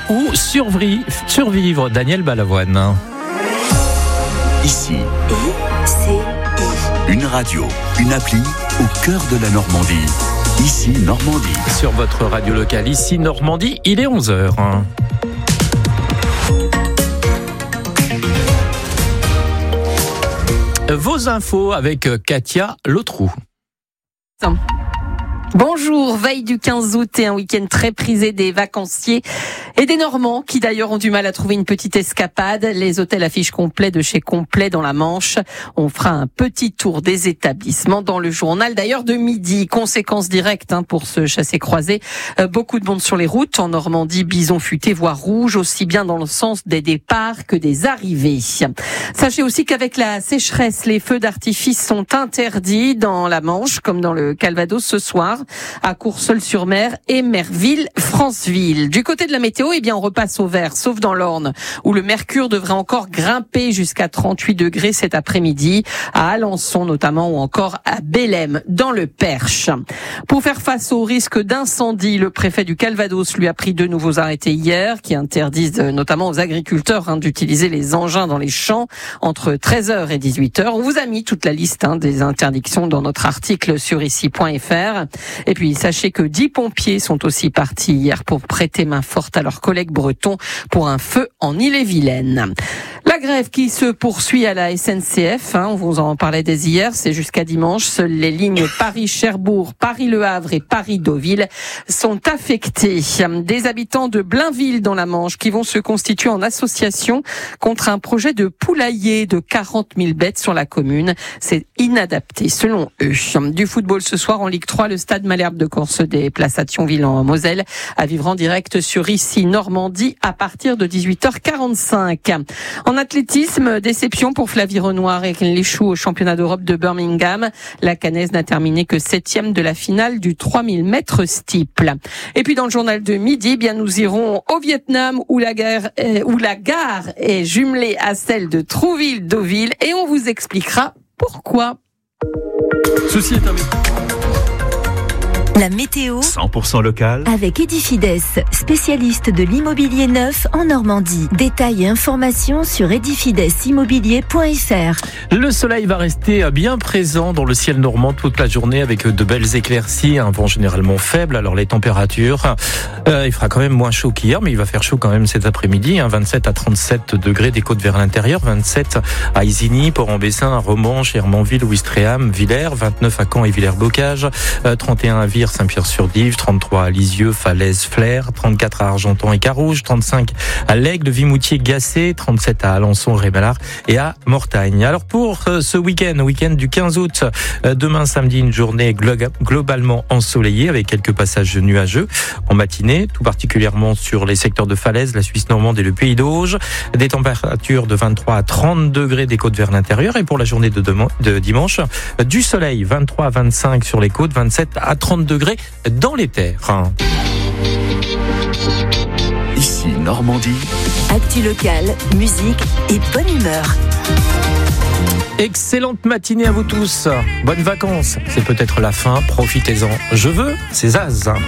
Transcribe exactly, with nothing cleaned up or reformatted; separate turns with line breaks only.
ou survivre, survivre Daniel Balavoine.
Ici,
I C I.
une radio, une appli au cœur de la Normandie. Ici, Normandie.
Sur votre radio locale, ici Normandie, il est onze heures. Vos infos avec Katia Lotrou.
Bonjour, veille du quinze août et un week-end très prisé des vacanciers et des Normands qui d'ailleurs ont du mal à trouver une petite escapade. Les hôtels affichent complet de chez complet dans la Manche. On fera un petit tour des établissements dans le journal d'ailleurs de midi. Conséquence directe hein, pour ce chassé-croisé. Euh, beaucoup de monde sur les routes. En Normandie, bison futé, voire rouge, aussi bien dans le sens des départs que des arrivées. Sachez aussi qu'avec la sécheresse, les feux d'artifice sont interdits dans la Manche comme dans le Calvados ce soir, à Courseulles-sur-Mer et Merville-Franceville. Du côté de la météo, eh bien, on repasse au vert, sauf dans l'Orne, où le mercure devrait encore grimper jusqu'à trente-huit degrés cet après-midi, à Alençon notamment, ou encore à Bélem, dans le Perche. Pour faire face au risque d'incendie, le préfet du Calvados lui a pris deux nouveaux arrêtés hier, qui interdisent notamment aux agriculteurs hein, d'utiliser les engins dans les champs entre treize heures et dix-huit heures. On vous a mis toute la liste hein, des interdictions dans notre article sur ici point f r. Et puis, sachez que dix pompiers sont aussi partis hier pour prêter main forte à leurs collègues bretons pour un feu en Ille-et-Vilaine. La grève qui se poursuit à la S N C F, hein, on vous en parlait dès hier, c'est jusqu'à dimanche. Seules les lignes Paris-Cherbourg, Paris-Le Havre et Paris-Deauville sont affectées. Des habitants de Blainville dans la Manche qui vont se constituer en association contre un projet de poulailler de quarante mille bêtes sur la commune. C'est inadapté selon eux. Du football ce soir en Ligue trois, le stade Malherbe de Corse déplace à Thionville en Moselle à vivre en direct sur ici Normandie à partir de dix-huit heures quarante-cinq. En athlétisme, déception pour Flavie Renoir et l'échoue au championnat d'Europe de Birmingham. La Canaise n'a terminé que septième de la finale du trois mille mètres steeple. Et puis dans le journal de midi, eh bien nous irons au Vietnam où la gare, euh, où la gare est jumelée à celle de Trouville-Deauville et on vous expliquera pourquoi.
Ceci est un
La météo
cent pour cent local.
avec Edifides, spécialiste de l'immobilier neuf en Normandie. Détails et informations sur edifides immobilier point f r.
Le soleil va rester bien présent dans le ciel normand toute la journée avec de belles éclaircies, un vent généralement faible. Alors les températures, euh, il fera quand même moins chaud qu'hier, mais il va faire chaud quand même cet après-midi. Hein, vingt-sept à trente-sept degrés des côtes vers l'intérieur, vingt-sept à Isigny, Port-en-Bessin, à Romanche, Hermanville, Ouistreham, Villers, vingt-neuf à Caen et Villers-Bocage, euh, trente et un à Vire, Saint-Pierre-sur-Dive, trente-trois à Lisieux, Falaise, Flers, trente-quatre à Argentan et Carouge, trente-cinq à L'Aigle, Vimoutier, Gacé, trente-sept à Alençon, Rémalard et à Mortagne. Alors pour ce week-end, week-end du quinze août, demain samedi, une journée globalement ensoleillée avec quelques passages nuageux en matinée, tout particulièrement sur les secteurs de Falaise, la Suisse normande et le Pays d'Auge. Des températures de vingt-trois à trente degrés des côtes vers l'intérieur et pour la journée de, demain, de dimanche, du soleil, vingt-trois à vingt-cinq sur les côtes, vingt-sept à trente degrés dans les terres.
Ici, Normandie.
Actu locale, musique et bonne humeur.
Excellente matinée à vous tous. Bonnes vacances. C'est peut-être la fin. Profitez-en. Je veux, c'est Zaz.